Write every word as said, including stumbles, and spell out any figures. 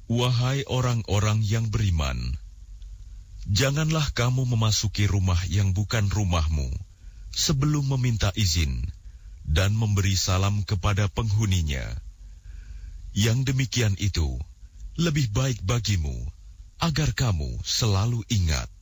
Wahai orang-orang yang beriman, janganlah kamu memasuki rumah yang bukan rumahmu sebelum meminta izin dan memberi salam kepada penghuninya. Yang demikian itu lebih baik bagimu agar kamu selalu ingat.